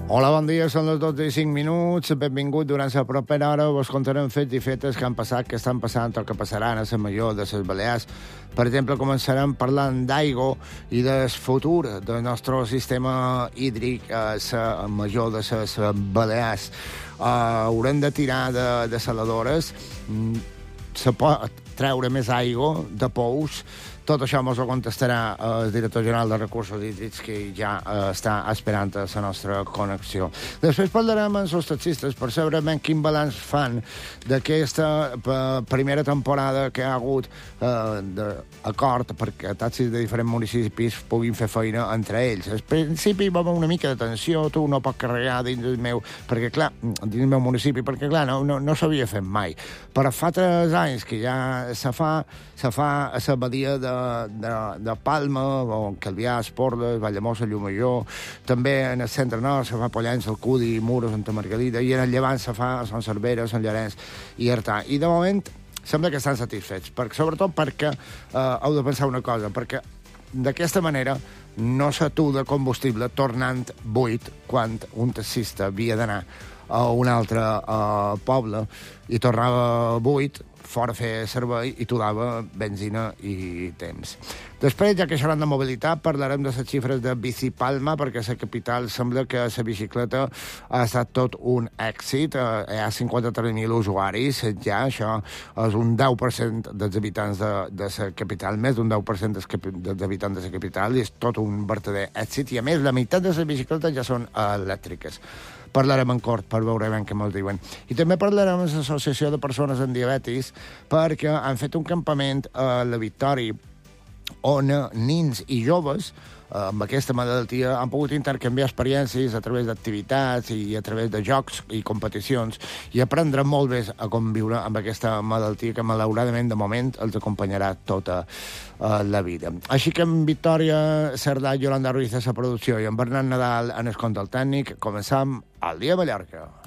Hola, bon dia, són les 12:05. Benvingut. Durant la propera hora vos contarem fets i fetes que han passat, que estan passant o que passaran a la major de les Balears. Per exemple, començarem parlant d'aigua i del futur del nostre sistema hídric a la major de les Balears. Haurem de tirar de saladores, se pot treure més aigua de pous. Tot això ens ho contestarà el director general de Recursos Hídrics, que ja està esperant a la nostra connexió. Després parlarem amb els taxistes per saber ben quin balanç fan d'aquesta primera temporada que hi ha hagut d'acord perquè taxis de diferents municipis puguin fer feina entre ells. Al principi va haver una mica de tensió, tu no pots carregar dins del meu municipi, perquè clar, no s'havia fet mai. Però fa 3 anys que ja se fa a la badia de Palma, o Calvià, Esporles, Vallamosa, Llumajor, també en el centre nord se fa Pollença, el Cudi, Muro, Santa Margalida, i en el llevant se fa a Sant Cervera, Sant Llorenç i Artà. I de moment sembla que estan satisfets, sobretot perquè heu de pensar una cosa, perquè d'aquesta manera no s'atura combustible tornant buit quan un taxista havia d'anar a un altre poble i tornava buit, fora a fer servei, i t'ho dava benzina i temps. Després, ja que xerrant de mobilitat, parlarem de les xifres de Bici Palma, perquè a la capital sembla que la bicicleta ha estat tot un èxit. Hi ha 53.000 usuaris, ja, això és un 10% dels habitants de la capital, més d'un 10% dels habitants de la capital, i és tot un verdader èxit, i a més, la meitat de les bicicletes ja són elèctriques. Parlarem en cort per veure ben què ens diuen. I també parlarem amb l'Associació de Persones amb Diabetis, perquè han fet un campament a la Victòria on nins i joves amb aquesta malaltia han pogut intercanviar experiències a través d'activitats i a través de jocs i competicions i aprendre molt bé a conviure amb aquesta malaltia que malauradament de moment els acompanyarà tota la vida. Així que amb Victòria Cerdà, Yolanda Ruiz a la producció i en Bernat Nadal en el control tècnic, començam el dia a Mallorca.